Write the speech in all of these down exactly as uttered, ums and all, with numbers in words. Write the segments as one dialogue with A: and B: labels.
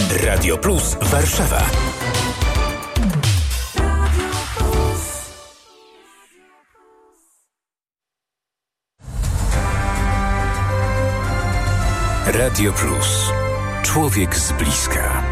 A: Radio Plus Warszawa. Radio Plus. Człowiek z bliska.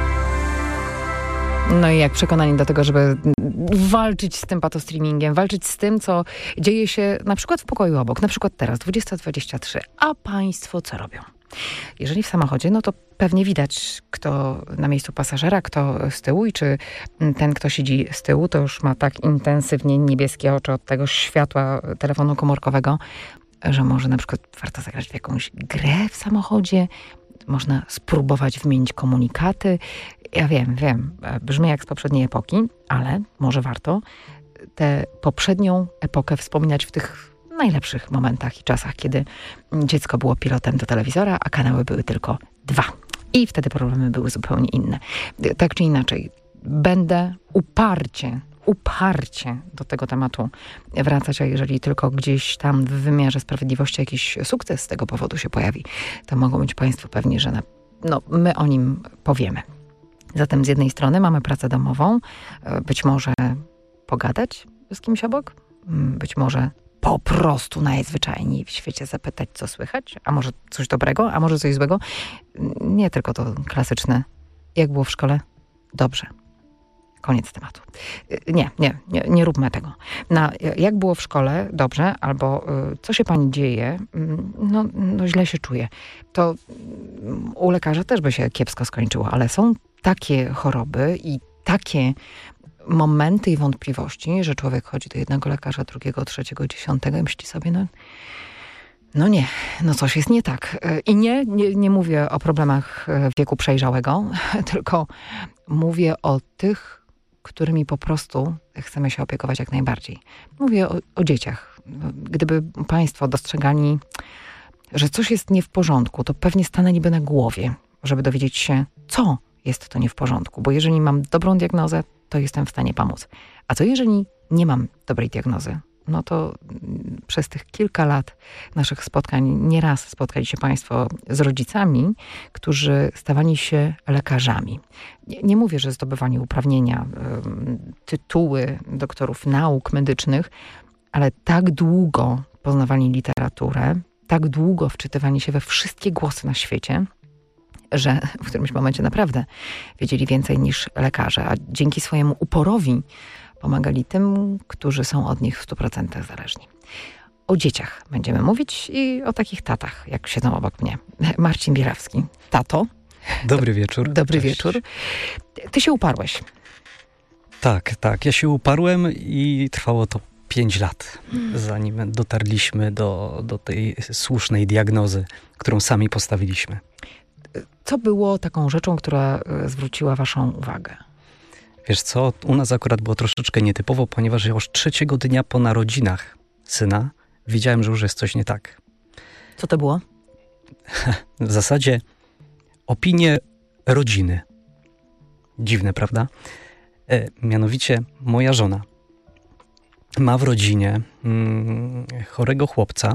B: No i jak przekonani do tego, żeby walczyć z tym patostreamingiem, walczyć z tym, co dzieje się na przykład w pokoju obok, na przykład teraz, dwudziesta dwadzieścia trzy. A państwo co robią? Jeżeli w samochodzie, no to pewnie widać, kto na miejscu pasażera, kto z tyłu i czy ten, kto siedzi z tyłu, to już ma tak intensywnie niebieskie oczy od tego światła telefonu komórkowego, że może na przykład warto zagrać w jakąś grę w samochodzie, można spróbować wymienić komunikaty. Ja wiem, wiem, brzmi jak z poprzedniej epoki, ale może warto tę poprzednią epokę wspominać w tych najlepszych momentach i czasach, kiedy dziecko było pilotem do telewizora, a kanały były tylko dwa. I wtedy problemy były zupełnie inne. Tak czy inaczej, będę uparcie uparcie do tego tematu wracać, a jeżeli tylko gdzieś tam w wymiarze sprawiedliwości jakiś sukces z tego powodu się pojawi, to mogą być państwo pewni, że na, no, my o nim powiemy. Zatem z jednej strony mamy pracę domową, być może pogadać z kimś obok, być może po prostu najzwyczajniej w świecie zapytać, co słychać, a może coś dobrego, a może coś złego. Nie tylko to klasyczne, jak było w szkole? Dobrze. Koniec tematu. Nie, nie, nie, nie róbmy tego. Na, jak było w szkole, dobrze, albo y, co się pani dzieje, y, no, no źle się czuję. To y, u lekarza też by się kiepsko skończyło, ale są takie choroby i takie momenty i wątpliwości, że człowiek chodzi do jednego lekarza, drugiego, trzeciego, dziesiątego i myśli sobie, no, no nie, no coś jest nie tak. I nie, nie, nie mówię o problemach wieku przejrzałego, tylko mówię o tych, którymi po prostu chcemy się opiekować jak najbardziej. Mówię o, o dzieciach. Gdyby państwo dostrzegali, że coś jest nie w porządku, to pewnie stanęliby na głowie, żeby dowiedzieć się, co jest to nie w porządku. Bo jeżeli mam dobrą diagnozę, to jestem w stanie pomóc. A co jeżeli nie mam dobrej diagnozy? No to przez tych kilka lat naszych spotkań nieraz spotkali się państwo z rodzicami, którzy stawali się lekarzami. Nie, nie mówię, że zdobywali uprawnienia, y, tytuły doktorów nauk medycznych, ale tak długo poznawali literaturę, tak długo wczytywali się we wszystkie głosy na świecie, że w którymś momencie naprawdę wiedzieli więcej niż lekarze, a dzięki swojemu uporowi pomagali tym, którzy są od nich w stu procentach zależni. O dzieciach będziemy mówić i o takich tatach, jak siedzą obok mnie. Marcin Bielawski. Tato.
C: Dobry wieczór.
B: Dobry
C: Cześć.
B: wieczór. Ty się uparłeś.
C: Tak, tak. Ja się uparłem i trwało to pięć lat, hmm. zanim dotarliśmy do, do tej słusznej diagnozy, którą sami postawiliśmy.
B: Co było taką rzeczą, która zwróciła waszą uwagę?
C: Wiesz co, u nas akurat było troszeczkę nietypowo, ponieważ już trzeciego dnia po narodzinach syna wiedziałem, że już jest coś nie tak.
B: Co to było?
C: W zasadzie opinie rodziny. Dziwne, prawda? E, mianowicie moja żona ma w rodzinie mm, chorego chłopca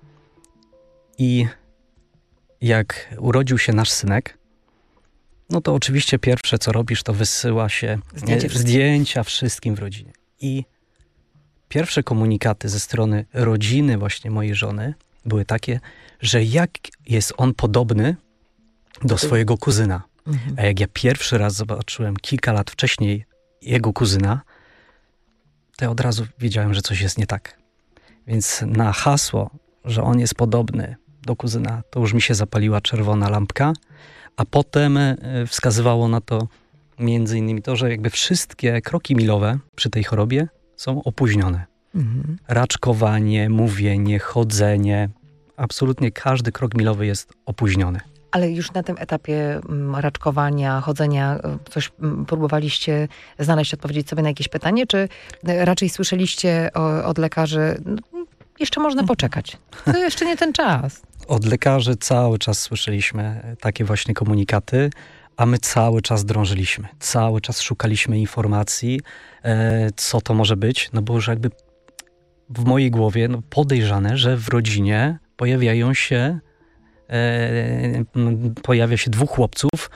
C: i jak urodził się nasz synek, no to oczywiście pierwsze, co robisz, to wysyła się
B: Zdjęcie
C: wszystkim. zdjęcia wszystkim w rodzinie. I pierwsze komunikaty ze strony rodziny właśnie mojej żony były takie, że jak jest on podobny do swojego kuzyna. Mhm. A jak ja pierwszy raz zobaczyłem kilka lat wcześniej jego kuzyna, to ja od razu wiedziałem, że coś jest nie tak. Więc na hasło, że on jest podobny do kuzyna, to już mi się zapaliła czerwona lampka, a potem wskazywało na to między innymi to, że jakby wszystkie kroki milowe przy tej chorobie są opóźnione. Mhm. Raczkowanie, mówienie, chodzenie, absolutnie każdy krok milowy jest opóźniony.
B: Ale już na tym etapie raczkowania, chodzenia, coś próbowaliście znaleźć, odpowiedzieć sobie na jakieś pytanie, czy raczej słyszeliście od lekarzy, no, jeszcze można poczekać, to jeszcze nie ten czas?
C: Od lekarzy cały czas słyszeliśmy takie właśnie komunikaty, a my cały czas drążyliśmy, cały czas szukaliśmy informacji, e, co to może być, no bo już jakby w mojej głowie no, podejrzane, że w rodzinie pojawiają się, e, pojawia się dwóch chłopców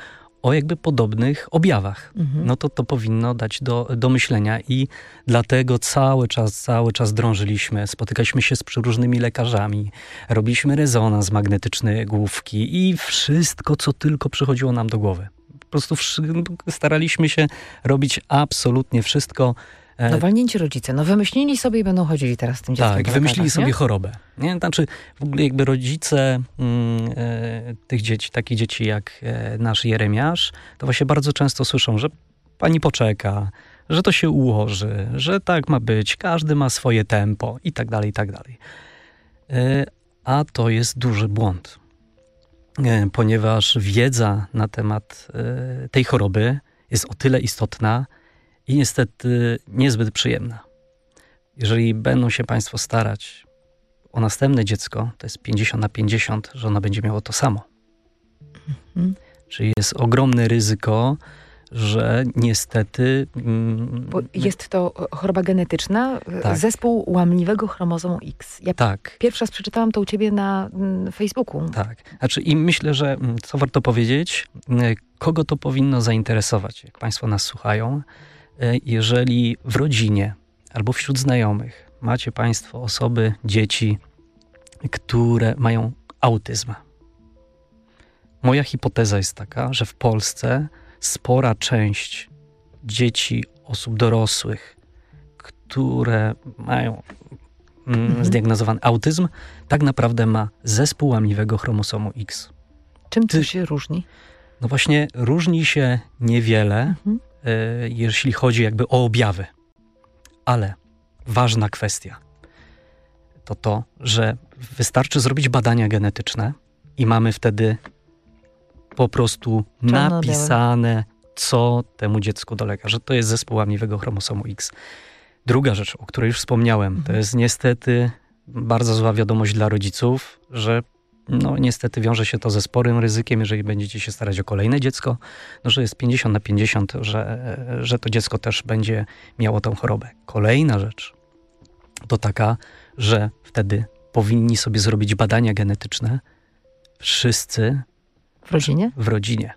C: o jakby podobnych objawach.
B: Mhm.
C: No to to powinno dać do, do myślenia i dlatego cały czas, cały czas drążyliśmy, spotykaliśmy się z przeróżnymi lekarzami, robiliśmy rezonans magnetyczny główki i wszystko, co tylko przychodziło nam do głowy. Po prostu wszy- staraliśmy się robić absolutnie wszystko.
B: No walnięci rodzice, no wymyślili sobie i będą chodzili teraz z tym dzieckiem.
C: Tak,
B: po
C: wymyślili
B: lekarzach,
C: sobie
B: nie?
C: chorobę. Nie? Znaczy w ogóle jakby rodzice mm, e, tych dzieci, takich dzieci jak e, nasz Jeremiasz, to właśnie bardzo często słyszą, że pani poczeka, że to się ułoży, że tak ma być, każdy ma swoje tempo i tak dalej, i tak dalej. E, a to jest duży błąd, e, ponieważ wiedza na temat e, tej choroby jest o tyle istotna i niestety niezbyt przyjemna. Jeżeli będą się państwo starać o następne dziecko, to jest pięćdziesiąt na pięćdziesiąt, że ona będzie miała to samo.
B: Mhm.
C: Czyli jest ogromne ryzyko, że niestety... Mm,
B: Bo jest to choroba genetyczna,
C: Tak.
B: zespół łamliwego chromozomu X. Ja
C: tak,
B: pierwszy raz przeczytałam to u ciebie na mm, Facebooku.
C: tak. Znaczy i myślę, że mm, co warto powiedzieć, y, kogo to powinno zainteresować, jak państwo nas słuchają, y, jeżeli w rodzinie albo wśród znajomych macie państwo osoby, dzieci, które mają autyzm. Moja hipoteza jest taka, że w Polsce spora część dzieci, osób dorosłych, które mają mm,
B: Mhm.
C: zdiagnozowany autyzm, tak naprawdę ma zespół łamliwego chromosomu X.
B: Czym to
C: Ty-
B: się różni?
C: No właśnie różni się niewiele,
B: Mhm.
C: y, jeśli chodzi jakby o objawy. Ale ważna kwestia to to, że wystarczy zrobić badania genetyczne i mamy wtedy po prostu
B: Czarno-białe.
C: napisane, co temu dziecku dolega, że to jest zespół łamliwego chromosomu X. Druga rzecz, o której już wspomniałem, to
B: Mhm.
C: jest niestety bardzo zła wiadomość dla rodziców, że no niestety wiąże się to ze sporym ryzykiem, jeżeli będziecie się starać o kolejne dziecko, no, że jest pięćdziesiąt na pięćdziesiąt, że, że to dziecko też będzie miało tą chorobę. Kolejna rzecz to taka, że wtedy powinni sobie zrobić badania genetyczne wszyscy
B: W rodzinie?
C: w rodzinie.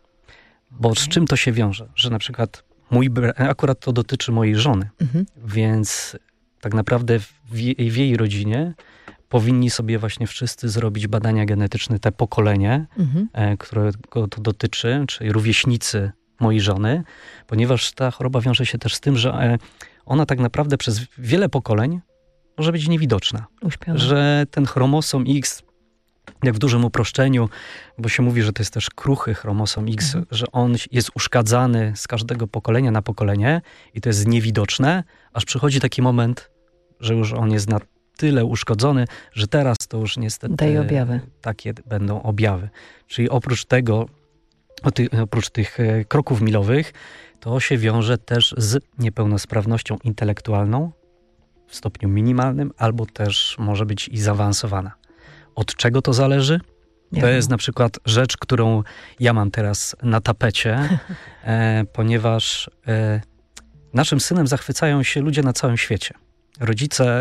C: Bo z
B: Okej.
C: czym to się wiąże? Że na przykład mój bra- akurat to dotyczy mojej żony,
B: Mhm.
C: więc tak naprawdę w jej, w jej rodzinie powinni sobie właśnie wszyscy zrobić badania genetyczne, te pokolenie,
B: Mhm.
C: e, którego to dotyczy, czyli rówieśnicy mojej żony, ponieważ ta choroba wiąże się też z tym, że e, ona tak naprawdę przez wiele pokoleń może być niewidoczna.
B: Uśpiona.
C: Że ten chromosom X, jak w dużym uproszczeniu, bo się mówi, że to jest też kruchy chromosom X,
B: Mhm.
C: że on jest uszkadzany z każdego pokolenia na pokolenie i to jest niewidoczne, aż przychodzi taki moment, że już on jest na tyle uszkodzony, że teraz to już niestety
B: Daje objawy.
C: takie będą objawy. Czyli oprócz tego, o ty, oprócz tych e, kroków milowych, to się wiąże też z niepełnosprawnością intelektualną w stopniu minimalnym, albo też może być i zaawansowana. Od czego to zależy?
B: Nie
C: To
B: wiem.
C: jest na przykład rzecz, którą ja mam teraz na tapecie, e, ponieważ e, naszym synem zachwycają się ludzie na całym świecie. Rodzice e,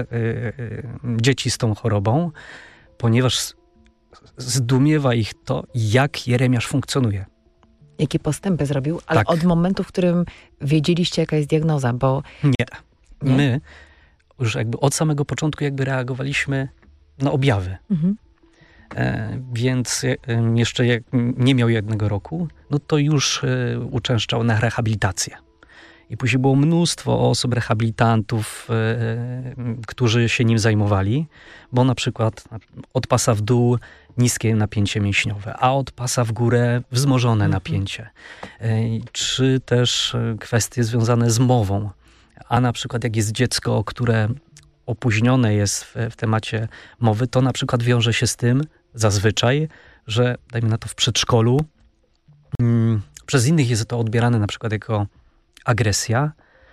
C: e, dzieci z tą chorobą, ponieważ z- zdumiewa ich to, jak Jeremiasz funkcjonuje.
B: Jakie postępy zrobił, ale
C: Tak.
B: od momentu, w którym wiedzieliście, jaka jest diagnoza, bo...
C: Nie.
B: Nie?
C: My już jakby od samego początku jakby reagowaliśmy na objawy.
B: Mhm.
C: E, więc e, jeszcze jak nie miał jednego roku, no to już e, uczęszczał na rehabilitację. I później było mnóstwo osób, rehabilitantów, e, którzy się nim zajmowali, bo na przykład od pasa w dół niskie napięcie mięśniowe, a od pasa w górę wzmożone
B: Mhm.
C: napięcie. E, czy też e, kwestie związane z mową. A na przykład jak jest dziecko, które opóźnione jest w, w temacie mowy, to na przykład wiąże się z tym zazwyczaj, że dajmy na to w przedszkolu, mm, przez innych jest to odbierane na przykład jako agresja,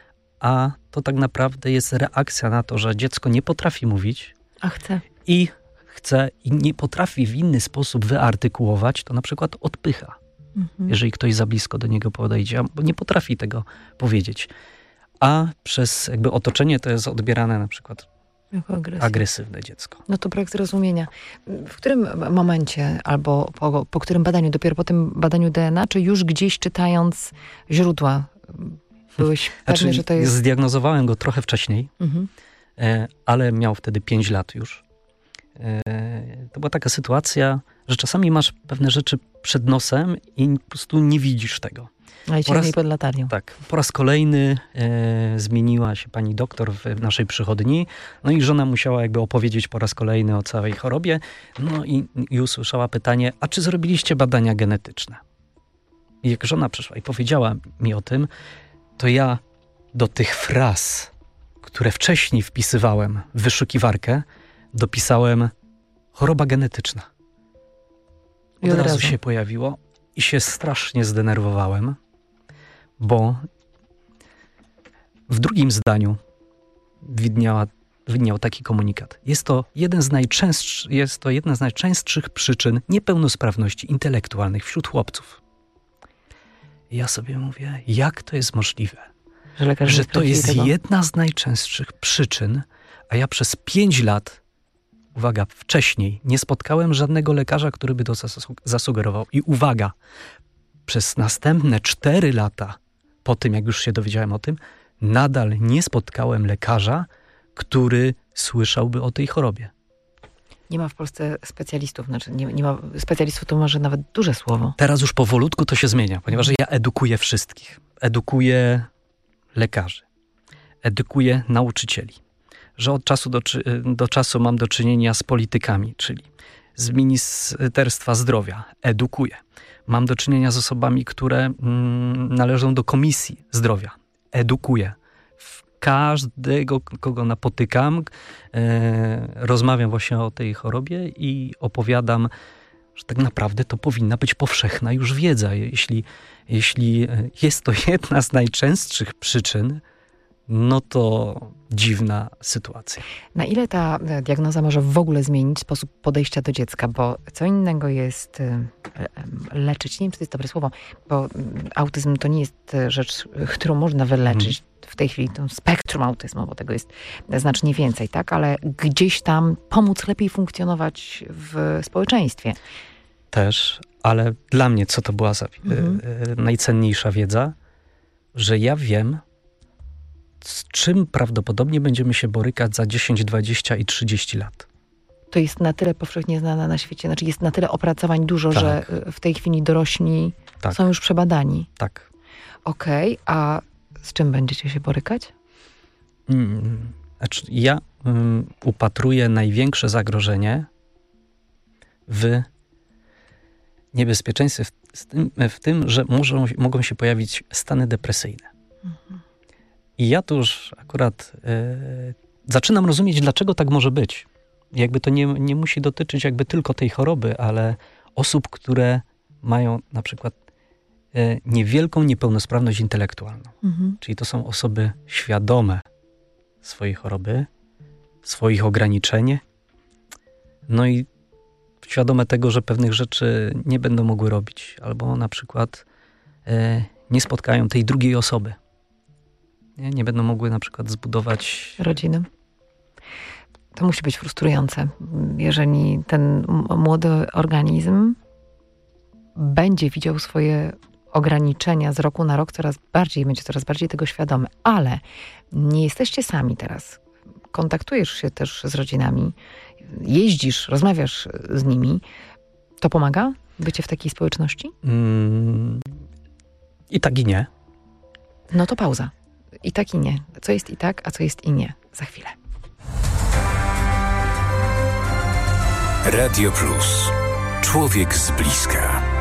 C: a to tak naprawdę jest reakcja na to, że dziecko nie potrafi mówić
B: A chcę.
C: i chce i nie potrafi w inny sposób wyartykułować, to na przykład odpycha,
B: Mhm.
C: jeżeli ktoś za blisko do niego podejdzie, bo nie potrafi tego powiedzieć. A przez jakby otoczenie to jest odbierane na przykład
B: Jako agresja.
C: agresywne dziecko.
B: No to brak zrozumienia. W którym momencie albo po, po którym badaniu, dopiero po tym badaniu D N A, czy już gdzieś czytając źródła byłeś pewny,
C: Znaczy,
B: że to jest...
C: Zdiagnozowałem go trochę wcześniej,
B: Mhm.
C: e, ale miał wtedy pięć lat już. E, to była taka sytuacja, że czasami masz pewne rzeczy przed nosem i po prostu nie widzisz tego.
B: Ale ciemniej
C: raz-
B: pod latarnią.
C: Tak, po raz kolejny e, zmieniła się pani doktor w, w naszej przychodni, no i żona musiała jakby opowiedzieć po raz kolejny o całej chorobie, no i, i usłyszała pytanie, a czy zrobiliście badania genetyczne? I jak żona przyszła i powiedziała mi o tym, to ja do tych fraz, które wcześniej wpisywałem w wyszukiwarkę, dopisałem choroba genetyczna.
B: I
C: Od
B: od
C: razu
B: razu.
C: się pojawiło i się strasznie zdenerwowałem, bo w drugim zdaniu widniała, widniał taki komunikat. Jest to, jeden z najczęstsz, jest to jedna z najczęstszych przyczyn niepełnosprawności intelektualnych wśród chłopców. I ja sobie mówię, jak to jest możliwe,
B: Że, lekarze
C: że
B: nie
C: to
B: sprawdzili
C: jest
B: tego?
C: jedna z najczęstszych przyczyn, a ja przez pięć lat, uwaga, wcześniej nie spotkałem żadnego lekarza, który by to zasu- zasugerował. I uwaga, przez następne cztery lata, po tym jak już się dowiedziałem o tym, nadal nie spotkałem lekarza, który słyszałby o tej chorobie.
B: Nie ma w Polsce specjalistów, znaczy nie, nie ma specjalistów, to może nawet duże słowo.
C: Teraz już powolutku to się zmienia, ponieważ ja edukuję wszystkich. Edukuję lekarzy, edukuję nauczycieli, że od czasu do, czy- do czasu mam do czynienia z politykami, czyli z Ministerstwa Zdrowia, edukuję. Mam do czynienia z osobami, które mm, należą do Komisji Zdrowia, edukuję. W każdego, kogo napotykam, e, rozmawiam właśnie o tej chorobie i opowiadam, że tak naprawdę to powinna być powszechna już wiedza. Jeśli, jeśli jest to jedna z najczęstszych przyczyn, no to dziwna sytuacja.
B: Na ile ta e, diagnoza może w ogóle zmienić sposób podejścia do dziecka? Bo co innego jest e, e, leczyć, nie wiem, czy to jest dobre słowo, bo mm, autyzm to nie jest e, rzecz, e, którą można wyleczyć.
C: Mhm.
B: W tej chwili to spektrum autyzmu, bo tego jest znacznie więcej, tak? Ale gdzieś tam pomóc lepiej funkcjonować w społeczeństwie.
C: Też, ale dla mnie co to była za
B: Mhm.
C: e, e, najcenniejsza wiedza, że ja wiem, z czym prawdopodobnie będziemy się borykać za dziesięć, dwadzieścia i trzydzieści lat.
B: To jest na tyle powszechnie znane na świecie, znaczy jest na tyle opracowań dużo,
C: Tak.
B: że e, w tej chwili dorośli
C: Tak,
B: są już przebadani.
C: tak.
B: Okej, a z czym będziecie się borykać?
C: Mm, Znaczy, ja mm, upatruję największe zagrożenie w niebezpieczeństwie w, z tym, w tym, że możą, mogą się pojawić stany depresyjne. I ja tu już akurat e, zaczynam rozumieć, dlaczego tak może być. Jakby to nie, nie musi dotyczyć jakby tylko tej choroby, ale osób, które mają na przykład e, niewielką niepełnosprawność intelektualną.
B: Mhm.
C: Czyli to są osoby świadome swojej choroby, swoich ograniczeń, no i świadome tego, że pewnych rzeczy nie będą mogły robić, albo na przykład e, nie spotkają tej drugiej osoby. Nie, nie będą mogły na przykład zbudować...
B: Rodziny. To musi być frustrujące, jeżeli ten m- młody organizm będzie widział swoje ograniczenia z roku na rok coraz bardziej, będzie coraz bardziej tego świadomy. Ale nie jesteście sami teraz. Kontaktujesz się też z rodzinami, jeździsz, rozmawiasz z nimi. To pomaga? Bycie w takiej społeczności?
C: Mm, I tak i nie.
B: No to pauza. I tak i nie. Co jest i tak, a co jest i nie. Za chwilę.
A: Radio Plus. Człowiek z bliska.